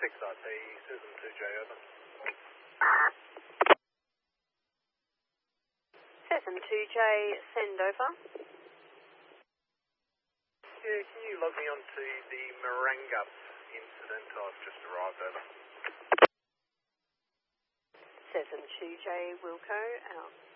6RT, Cesar 2J, over. Cesar 2J, send over. Yeah, can you log me on to the Marangup incident? I've just arrived, over. Cesar 2J, Wilco, out.